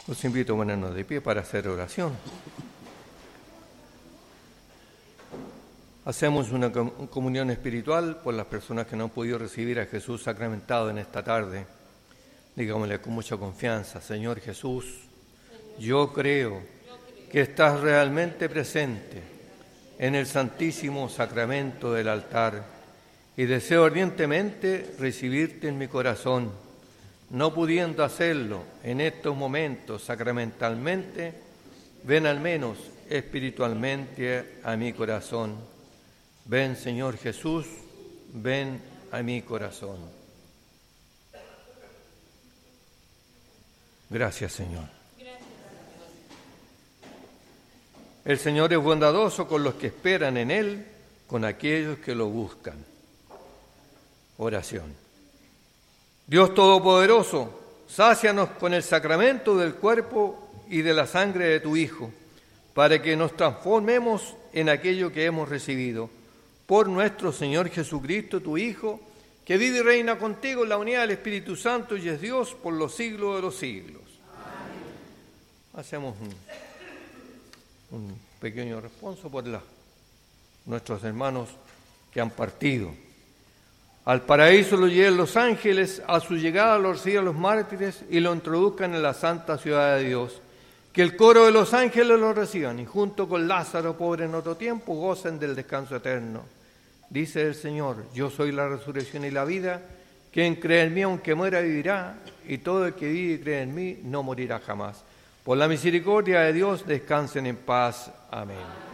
Los invito a ponernos de pie para hacer oración. Hacemos una comunión espiritual por las personas que no han podido recibir a Jesús sacramentado en esta tarde. Digámosle con mucha confianza: Señor Jesús, yo creo que estás realmente presente en el santísimo sacramento del altar y deseo ardientemente recibirte en mi corazón. No pudiendo hacerlo en estos momentos sacramentalmente, ven al menos espiritualmente a mi corazón. Ven, Señor Jesús, ven a mi corazón. Gracias, Señor. El Señor es bondadoso con los que esperan en Él, con aquellos que lo buscan. Oración. Dios Todopoderoso, sácianos con el sacramento del cuerpo y de la sangre de tu Hijo, para que nos transformemos en aquello que hemos recibido. Por nuestro Señor Jesucristo, tu Hijo, que vive y reina contigo en la unidad del Espíritu Santo y es Dios por los siglos de los siglos. Amén. Hacemos un pequeño responso por nuestros hermanos que han partido. Al paraíso lo lleven los ángeles, a su llegada lo reciban los mártires y lo introduzcan en la santa ciudad de Dios. Que el coro de los ángeles lo reciban y junto con Lázaro, pobre en otro tiempo, gocen del descanso eterno. Dice el Señor: yo soy la resurrección y la vida, quien cree en mí aunque muera vivirá, y todo el que vive y cree en mí no morirá jamás. Por la misericordia de Dios descansen en paz. Amén.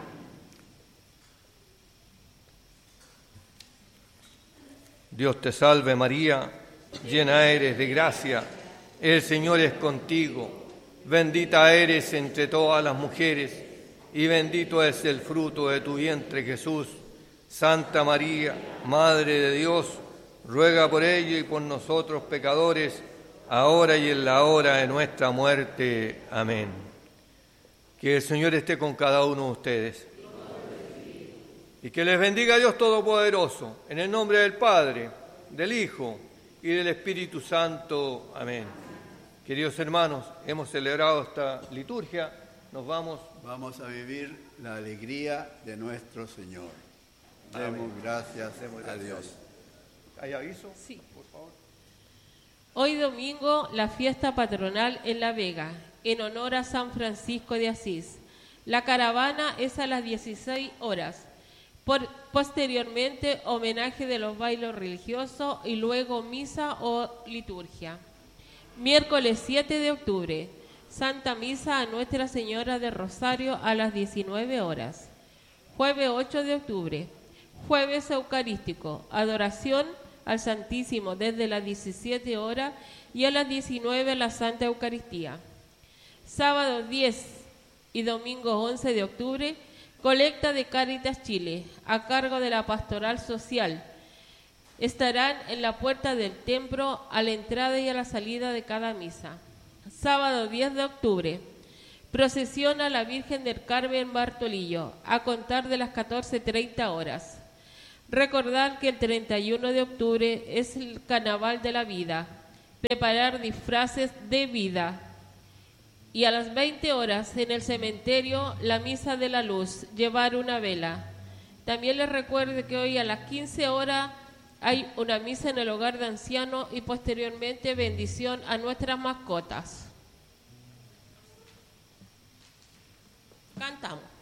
Dios te salve María, llena eres de gracia, el Señor es contigo, bendita eres entre todas las mujeres y bendito es el fruto de tu vientre Jesús. Santa María, Madre de Dios, ruega por ello y por nosotros pecadores, ahora y en la hora de nuestra muerte. Amén. Que el Señor esté con cada uno de ustedes. Y que les bendiga Dios Todopoderoso, en el nombre del Padre, del Hijo y del Espíritu Santo. Amén. Queridos hermanos, hemos celebrado esta liturgia, nos vamos. Vamos a vivir la alegría de nuestro Señor. Demos gracias a Dios. ¿Hay aviso? Sí. Por favor. Hoy domingo, la fiesta patronal en La Vega, en honor a San Francisco de Asís. La caravana es a las 16 horas. Posteriormente, homenaje de los bailes religiosos y luego misa o liturgia. Miércoles 7 de octubre, Santa Misa a Nuestra Señora de Rosario a las 19 horas. Jueves 8 de octubre, Jueves Eucarístico, adoración al Santísimo desde las 17 horas y a las 19 la Santa Eucaristía. Sábado 10 y domingo 11 de octubre, colecta de Cáritas Chile, a cargo de la Pastoral Social. Estarán en la puerta del templo a la entrada y a la salida de cada misa. Sábado 10 de octubre, procesión a la Virgen del Carmen Bartolillo, a contar de las 14:30 horas. Recordar que el 31 de octubre es el Carnaval de la Vida, preparar disfraces de vida. Y a las 20 horas en el cementerio, la Misa de la Luz, llevar una vela. También les recuerdo que hoy a las 15 horas hay una misa en el hogar de ancianos y posteriormente bendición a nuestras mascotas. Cantamos.